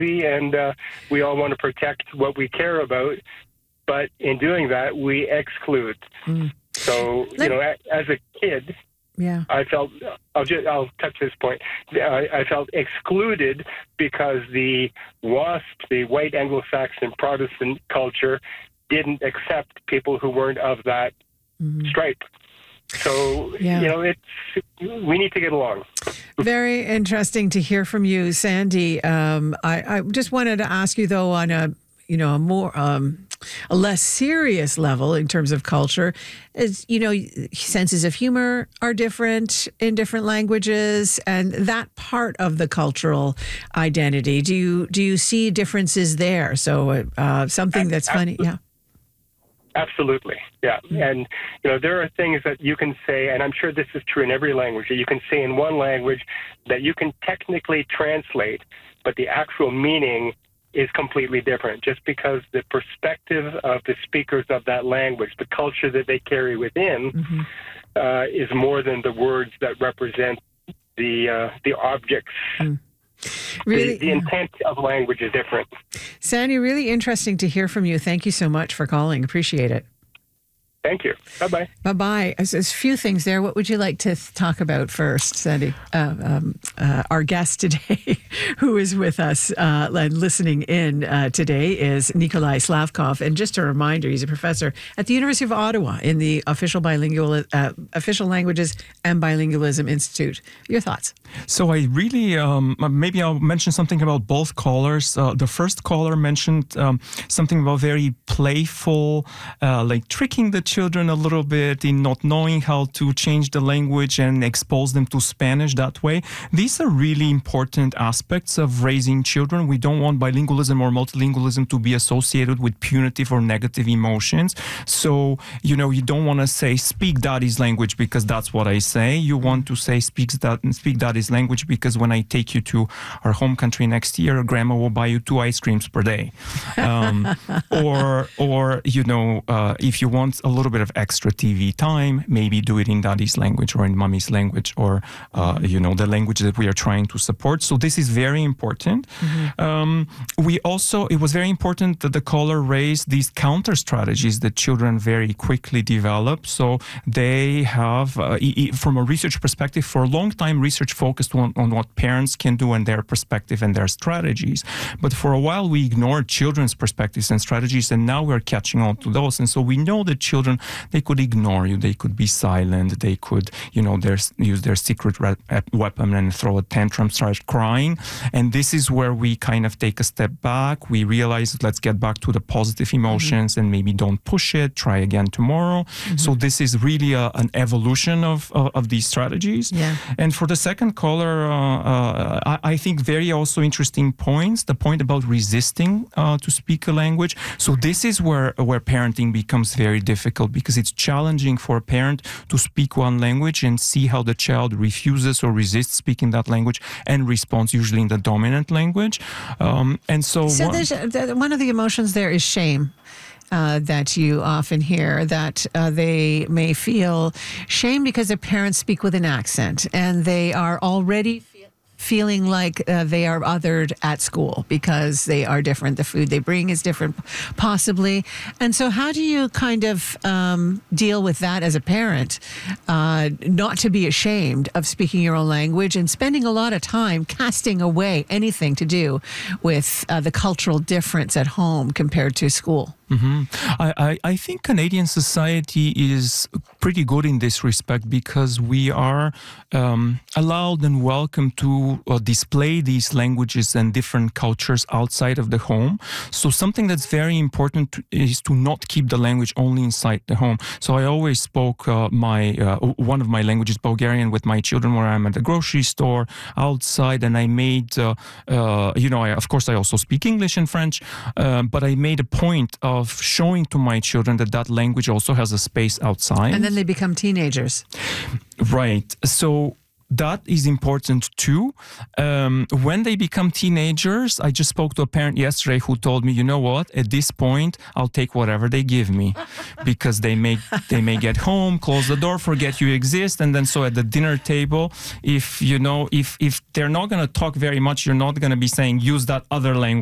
and we all want to protect what we care about. But in doing that, we exclude. So, as a kid, I felt, I'll touch this point. I felt excluded because the WASP, the white Anglo-Saxon Protestant culture, didn't accept people who weren't of that stripe. So, we need to get along. Very interesting to hear from you, Sandy. I just wanted to ask you, though, on a more a less serious level in terms of culture, is senses of humor are different in different languages, and that part of the cultural identity. Do you see differences there? So something that's funny, Absolutely, yeah. And, there are things that you can say, and I'm sure this is true in every language, that you can say in one language that you can technically translate, but the actual meaning is completely different, just because the perspective of the speakers of that language, the culture that they carry within, is more than the words that represent the objects. Really, the intent of language is different. Sandy, really interesting to hear from you. Thank you so much for calling. Appreciate it. Thank you. Bye-bye. Bye-bye. There's a few things there. What would you like to talk about first, Sandy? Our guest today, who is with us and listening in today, is Nikolai Slavkov. And just a reminder, he's a professor at the University of Ottawa in the Official Languages and Bilingualism Institute. Your thoughts? So I really, maybe I'll mention something about both callers. The first caller mentioned something about very playful, like tricking the children a little bit in not knowing how to change the language and expose them to Spanish that way. These are really important aspects of raising children. We don't want bilingualism or multilingualism to be associated with punitive or negative emotions. So, you don't want to say, speak daddy's language because that's what I say. You want to say, speak daddy's language because when I take you to our home country next year, grandma will buy you 2 ice creams per day. Or if you want a little bit of extra TV time, maybe do it in daddy's language or in mommy's language or, the language that we are trying to support. So this is very important. It was very important that the caller raised these counter strategies that children very quickly develop. So they have, from a research perspective, for a long time, research focused on what parents can do and their perspective and their strategies. But for a while, we ignored children's perspectives and strategies, and now we're catching on to those. And so we know that children, they could ignore you, they could be silent, they could, use their secret weapon and throw a tantrum, start crying. And this is where we kind of take a step back. We realize, let's get back to the positive emotions and maybe don't push it, try again tomorrow. So this is really an evolution of these strategies. Yeah. And for the second caller, I think very also interesting points, the point about resisting to speak a language. So this is where parenting becomes very difficult, because it's challenging for a parent to speak one language and see how the child refuses or resists speaking that language and responds usually in the dominant language. So one of the emotions there is shame. That you often hear, that they may feel shame because their parents speak with an accent and they are already feeling like they are othered at school because they are different. The food they bring is different, possibly. And so how do you kind of deal with that as a parent, not to be ashamed of speaking your own language and spending a lot of time casting away anything to do with the cultural difference at home compared to school? I think Canadian society is pretty good in this respect, because we are allowed and welcome to display these languages and different cultures outside of the home. So something that's very important is to not keep the language only inside the home. So I always spoke one of my languages, Bulgarian, with my children where I'm at the grocery store, outside, and I made, of course I also speak English and French, but I made a point of showing to my children that language also has a space outside. And then they become teenagers. Right. So that is important too. When they become teenagers, I just spoke to a parent yesterday who told me, you know what, at this point, I'll take whatever they give me, because they may get home, close the door, forget you exist, and then so at the dinner table, if they're not going to talk very much, you're not going to be saying use that other language.